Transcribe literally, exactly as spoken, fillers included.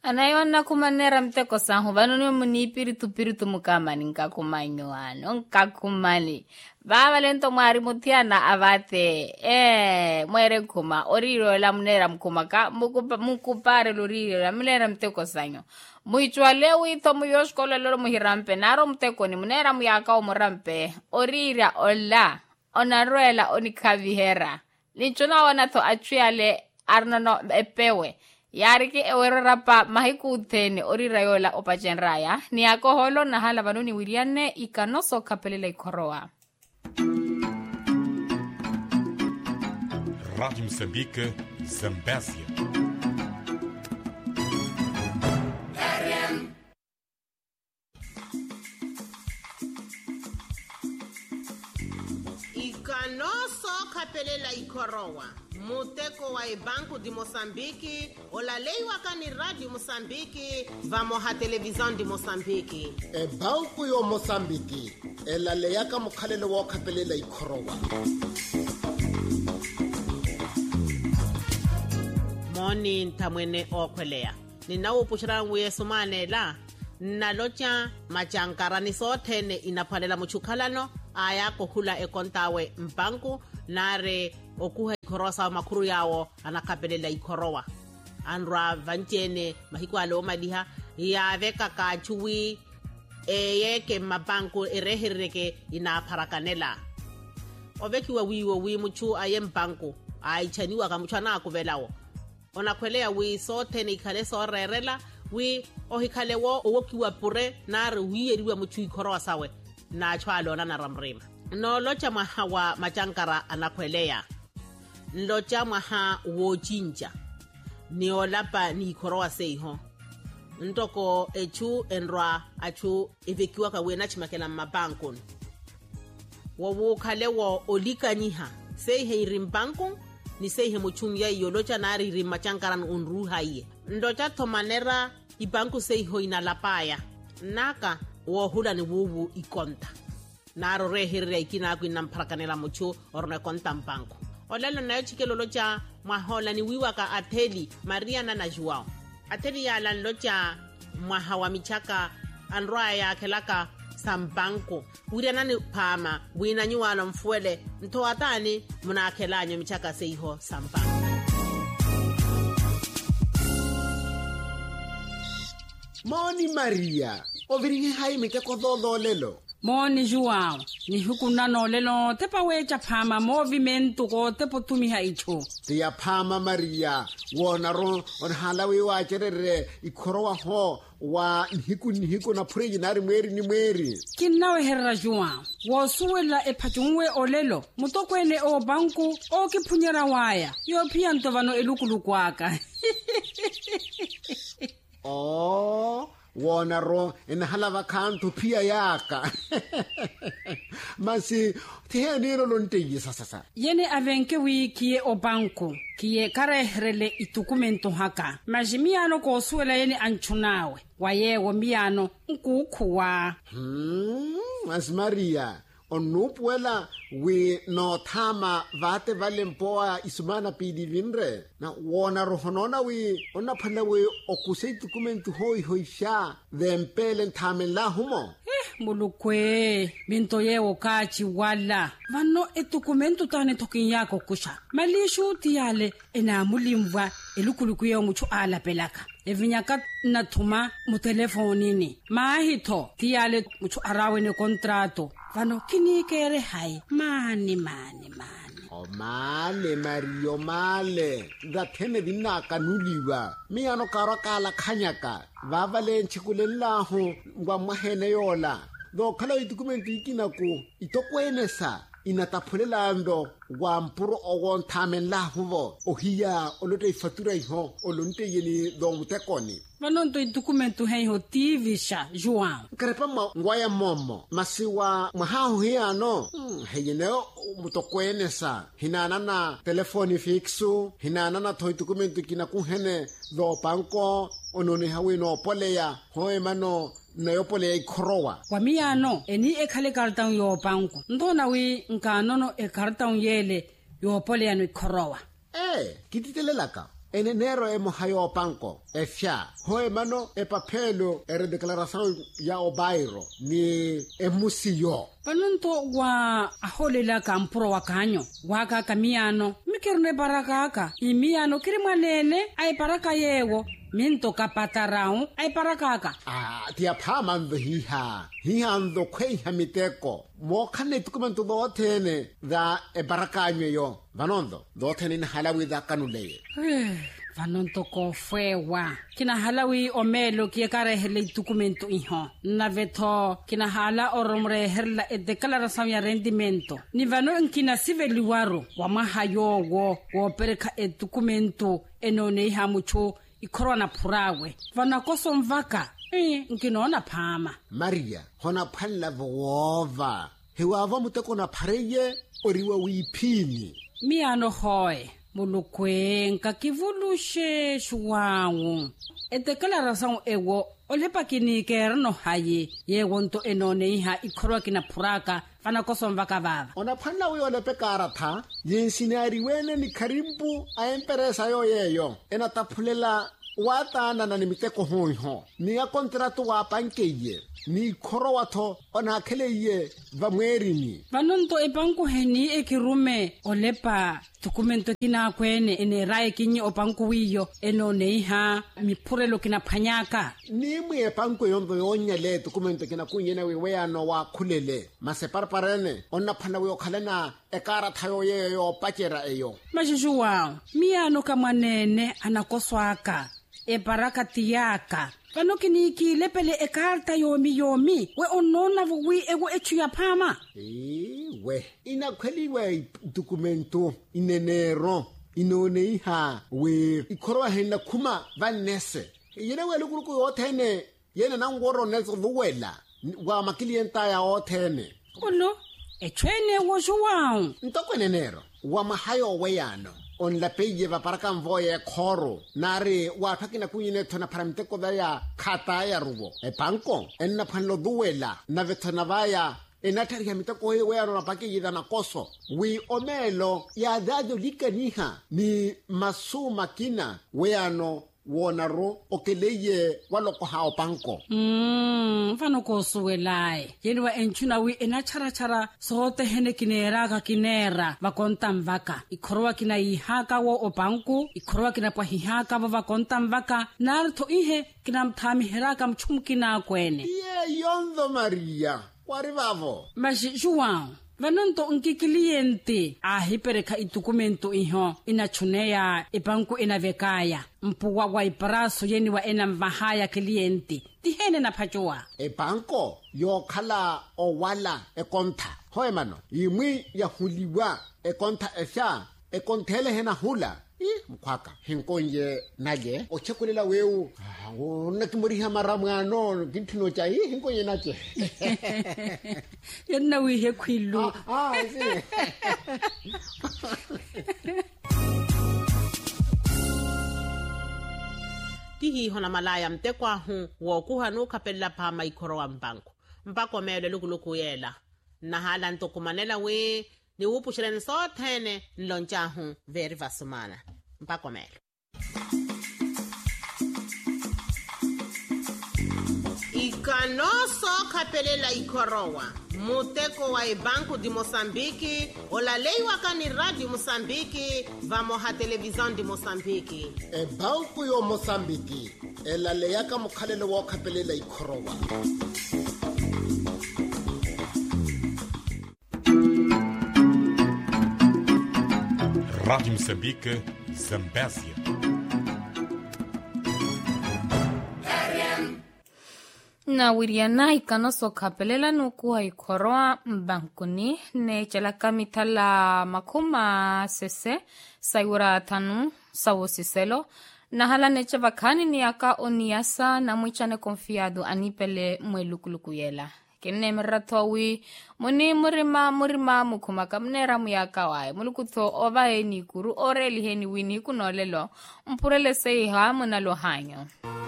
Anayona kumanera mteko sangu vanoni munipiri tupiri tumukamani nkakumanyo ano nkakumani baba lento mwari mutiana avate eh mwere kuma oriro la munera mkumaka mukupa mukupare loriro la munera mteko sanyo muichwale wito muyoshkola loro muhirampe naro mteko ni munera muyaka omurampe orira ola onarwela onikavihera linchona wana to achiale arnono epewe yariki ewerorapa mahikutene orirayola opajenraya ni akoholo na hala vanuni wiriane ikanoso kapelela ikoroa. Rádio Moçambique, Zambésia. Ikanoso kapelela ikoroa. Muteko wa Banco de Moçambique, olaleiwa kani Radio Moçambique, vamos ha televisão de Moçambique. E Banco yo Moçambique, elaleya ka mokhalele wa kapelela ikorowa. Moni ntamwene okwelea. Ninawo pushira nguye sumane la. Nalocha machankarani sothene inaphalela muchukhalano aya kohula ekontawe mbanku nare okuha ikorosa makuru yawo anakapelela ikorowa anra vantene mahikwale omadiha ya veka ka chuwi eyeke mabanku erehireke ina parakanela ovekiwa wiwo wi muchu aye mbanku aichaniwa kamuchana akuvelawo onakwelea wi sothene ikhale sorerela wi ohikhalewo owokiwa pure nare wiyeriwa muchu ikorowa sawe na chwalo na naramrima no locha maha wa machankara anakwelea locha maha wo jinja ni olapa ni korowa seiho ntoko echu enra achu evekiwa ka wena chimakela mabanko wo wo khale wo olikanyiha seihe irimbanko ni seihe muchumya yolocha na ri machankara unruha ye ndocha thomanera ibanko seiho inalapaya naka wo hula ni wuwu ikonta naro rehirre ikina ku inamparakanela mucho orne konta mpango olelo na chikelo cha mahola ni wiwa ka Atheli Maria na Joao Atheli ya lan locha mahawa michaka anroa ya kelaka sambanko uriana ni pama wina nyuwana mfuele nto atani muna kelanyo michaka seiho sambanko. Moni Maria, oviri hai meke kodolo lelo. Moni Joao, ni hukuna no lelo tepa wecha pama movimento ko tepo tumi haicho. Tia pama Maria, wona ron on halawe wa cherere ikorowa ho wa hiku ni hiku na preji nari mweri ni mweri. Kinawe herra Joao, wo suwela e pachungwe olelo, mutokwene o banku o kipunyera waya, yo pia ntovano elukulukwaka. Oh, wona ro inahalava kanto pia yaka. Masi tihe nero lonte sasa sasa. Yene avenke wi kie o banko, kie karehrele itukumento haka. Majimiano ko suela yene anchunawe. Waye wambiano nkukuwa. Hmm, Mas Maria. Onupuela we no thama vate valempoa isumana pidi vinre na wona rohonona we ona phana we okuse document hoi hoi sha thempele thamela humo eh mulukwe binto yewo kachi wala vano e document tane tokin yako kusha malishu tiale ena mulimva elukuluku yo muchu ala pelaka evinyaka na thuma mu telefonini mahitho tiale muchu arawe ne contrato vano kini kere hai mani mani mani o male Mario male da thene dinna kanuliwa mi ano karakala khanyaka vavale nchikulella ho ngwa mahene yola do khala document ikina ko itokwenesa inataphulela ndo wa mpuro ogon thamela huvo ohia olote fatura iho olonte yeni do mutekoni vanonto document hei ho tivisha Joao karepa ngwaya momo masiwa mahahu hiano heyene mutokwenesa hinana na telefoni fixu hinana na thoi document kina kuhene do banko onone hawe no poleya hoe mano na yopole ikorowa wamiano eni ekhale kartang yo banko ndona wi nkanono e kartang yele yopole anu ikorowa eh kititelelaka enenero e mohayo panko e fya hoe mano e papelo e re declaração ya obairo ni e musiyo panonto wa aholela ka mpuro wa kanyo wa ka kamiano mikerne barakaka imiano kiri mwanene ai baraka yewo minto kapatarao ai barakaka ah tia phama ndo hiha hiha ndo kwei hamiteko mo khane tukumanto do thene da e barakanyo yo vanondo do thene ni halawi da kanule vanonto ko fwewa kina halawi omelo ki kare hele documento iho na veto kina hala oromre herla e declaração ya rendimento ni vano nkina siveli waro wa mahayo wo wo pereka e documento enone ha mucho ikorona purawe vana kosomvaka eh nkinona phama Maria hona phalla vova hewa va muteko na phareye oriwa wiphini miano hoye mulukwen ka kivulushe shuwawu e declaração ewo olepa kini kerno haye ye wonto enone iha ikhorwa kina phuraka fana kosomvaka vava ona phalla we ole pekara tha yensinari wene ni kharimpu a empresa yo yeyo ena taphulela wa tana na nimiteko hoho ni ya kontrato wa pankeye ni khoro watho ona kheleye va mwerini vanonto e banku heni e kirume olepa documento kina kwene ene rae kinyi o banku wiyo enone iha miphurelo kina phanyaka ni mwe banku yondo yonya le documento kina kunyena we weyano wa khulele maseparparene onna phana we okhalena ekara thayo ye yo pakera eyo mashishuwa miano kamwanene anakoswaka e barakati yaka kano kiniki lepele e karta yomi yomi we onona vuwi ego echu ya phama eh we ina khweliwe documento inenero inone iha we ikhorwa hena khuma vanese yena we lokuluku yothene yena nangoro nezo vuwela wa makilienta ya othene olo echwene wo juwao ntokwenenero wa mahayo weyano on la peye va para kan voye khoro nare wa thakina kunyine thona paramteko da ya khata ya rubo e banko enna phanlo duwela na vethona vaya enathari hamiteko he we ana pake yida na koso wi omelo ya dado likaniha ni masuma kina we ano wonaro okeleye waloko hao banko mm fano ko suwelai yenwa enchuna wi enachara chara sote hene kinera ka kinera va kontamvaka ikhorwa kina ihaka wo o banku ikhorwa kina pa hihaka va kontamvaka nartho ihe kina mthami heraka mchumkina kwene ye yondo Maria wari vavo maji juan vanonto nki cliente a hipereka idokumento iho inachuneya ibanku inavekaya mpuwa wa ipraso yeni wa ena mvahaya cliente tihene na phajoa e banko yo khala o wala e kontha hoye mano imwi ya huliwa e kontha efya e konthele hena hula i mkhwaka hinkonye naje o chekulela weu ona kimuriha maramano kinthino cha hi hinkonye naje yena wi he khwilu ah si tihi hona malaya mtekwa hu wo kuhanu kapella phama ikhoro wa mbanko mpako mele lukuluku yela na hala ntokumanela we ni upushireni sothene nlonchahu veri vasumana mpako mele ikanoso kapelela ikorowa muteko wa ibanku di Mosambiki olaleiwa kani radio Mosambiki vamoha television di Mosambiki e banku yo Mosambiki elale yaka mukhalele wo khapelela ikhorowa Rádio Moçambique, Zambésia. na wiriana ikanoso kapelela nukuwa ikoroa mbankuni ne chalaka mitala makuma sese sayura tanu sawosiselo na hala neche vakani ni aka oniasa na mwichane confiado anipele mwelukuluku yela kene meratowi muni murima murima mukuma kamnera muyaka wae mulukutho ovae ni kuru oreli heni wini kunolelo mpurele sei ha munalo hanyo